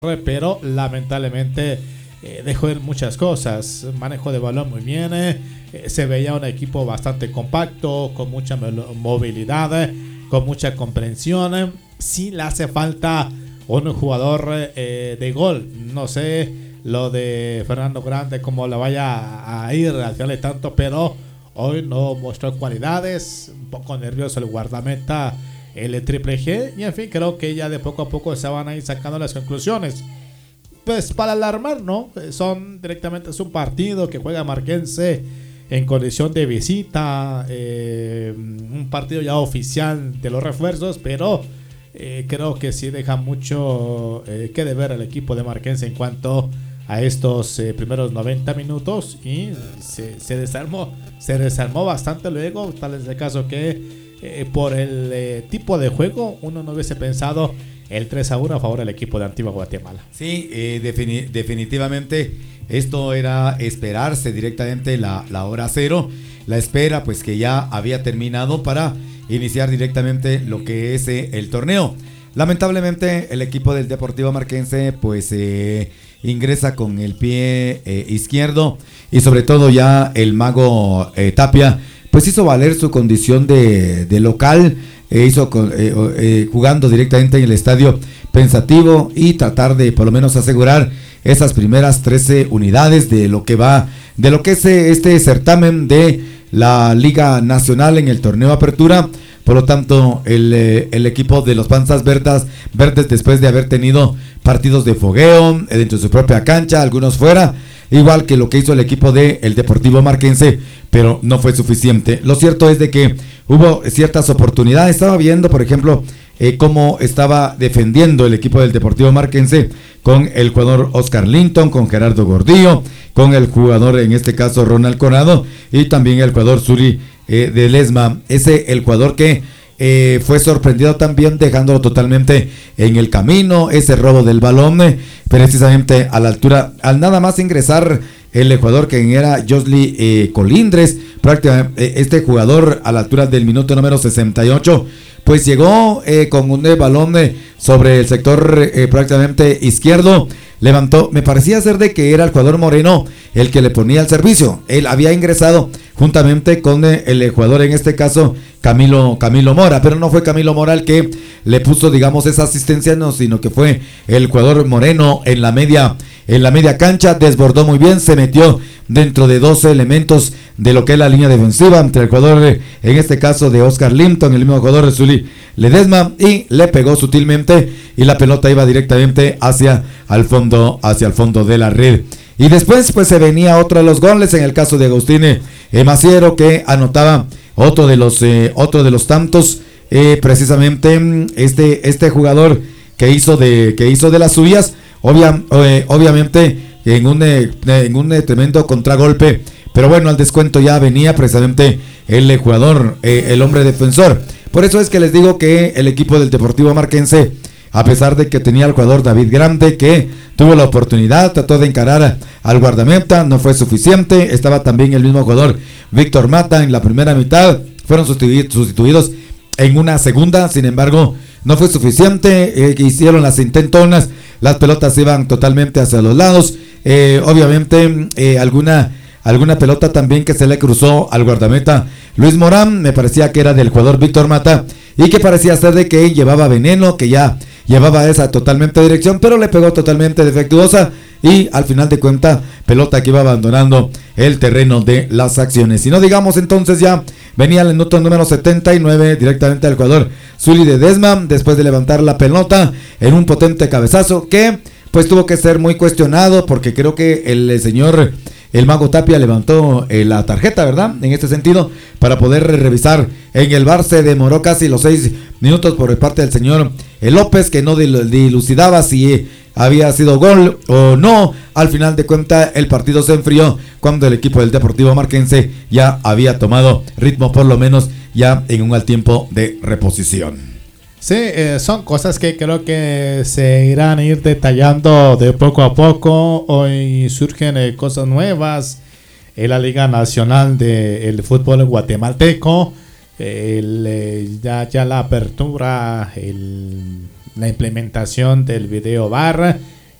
pero lamentablemente dejó ir muchas cosas. Manejo de balón muy bien, se veía un equipo bastante compacto, con mucha movilidad, con mucha comprensión. Sí le hace falta un jugador de gol. No sé lo de Fernando Grande cómo le vaya a ir al final de tanto, pero hoy no mostró cualidades. Un poco nervioso el guardameta, el Triple G, y en fin, creo que ya de poco a poco se van a ir sacando las conclusiones. Pues para alarmar, ¿no? Es un partido que juega Marquense en condición de visita, un partido ya oficial de los refuerzos, pero creo que sí deja mucho que deber al equipo de Marquense en cuanto a estos primeros 90 minutos, y se desarmó bastante luego. Tal es el caso que por el tipo de juego uno no hubiese pensado el 3-1 a favor del equipo de Antigua Guatemala. Sí, definitivamente esto era esperarse directamente la hora cero. La espera pues que ya había terminado para iniciar directamente lo que es el torneo. Lamentablemente el equipo del Deportivo Marquense pues ingresa con el pie izquierdo, y sobre todo ya el mago Tapia pues hizo valer su condición de local, jugando directamente en el estadio pensativo y tratar de por lo menos asegurar esas primeras 13 unidades de lo que es este certamen de la Liga Nacional en el torneo Apertura. Por lo tanto, el equipo de los Panzas Verdes, después de haber tenido partidos de fogueo dentro de su propia cancha, algunos fuera, igual que lo que hizo el equipo del Deportivo Marquense, pero no fue suficiente. Lo cierto es de que hubo ciertas oportunidades. Estaba viendo, por ejemplo, cómo estaba defendiendo el equipo del Deportivo Marquense con el jugador Oscar Linton, con Gerardo Gordillo, con el jugador, en este caso, Ronald Corado, y también el jugador Suri de Lesma. El jugador que fue sorprendido también, dejándolo totalmente en el camino. Ese robo del balón, precisamente a la altura, al nada más ingresar el jugador que era Josly Colindres, prácticamente este jugador a la altura del minuto número 68, pues llegó con un balón sobre el sector prácticamente izquierdo. Levantó, me parecía ser de que era el jugador Moreno el que le ponía el servicio. Él había ingresado juntamente con el jugador, en este caso Camilo Mora, pero no fue Camilo Mora el que le puso, digamos, esa asistencia, no, sino que fue el jugador Moreno en la media cancha. Desbordó muy bien, se metió dentro de 12 elementos de lo que es la línea defensiva, entre el jugador, en este caso, de Oscar Linton, el mismo jugador de Zuli Ledesma, y le pegó sutilmente, y la pelota iba directamente hacia el fondo de la red. Y después pues se venía otro de los goles, en el caso de Agustín Maciero, que anotaba otro de los tantos, precisamente este jugador que hizo de las suyas, obviamente en un tremendo contragolpe, pero bueno, al descuento ya venía precisamente el jugador, el hombre defensor. Por eso es que les digo que el equipo del Deportivo Marquense, a pesar de que tenía al jugador David Grande, que tuvo la oportunidad, trató de encarar al guardameta, no fue suficiente. Estaba también el mismo jugador Víctor Mata en la primera mitad, fueron sustituidos en una segunda, sin embargo no fue suficiente. Hicieron las intentonas, las pelotas iban totalmente hacia los lados, obviamente alguna pelota también que se le cruzó al guardameta Luis Morán, me parecía que era del jugador Víctor Mata, y que parecía ser de que llevaba veneno, que ya llevaba esa totalmente dirección, pero le pegó totalmente defectuosa, y al final de cuentas, pelota que iba abandonando el terreno de las acciones. Si no, digamos, entonces ya venía el minuto número 79, directamente al jugador Zuli de Desma, después de levantar la pelota en un potente cabezazo, que pues tuvo que ser muy cuestionado, porque creo que el mago Tapia levantó la tarjeta, ¿verdad? En este sentido, para poder revisar en el VAR. Se demoró casi los 6 minutos por parte del señor López, que no dilucidaba si había sido gol o no. Al final de cuentas, el partido se enfrió cuando el equipo del Deportivo Marquense ya había tomado ritmo, por lo menos ya en un al tiempo de reposición. Sí, son cosas que creo que se irán a ir detallando de poco a poco. Hoy surgen cosas nuevas en la Liga Nacional del Fútbol Guatemalteco. Ya la apertura, la implementación del video VAR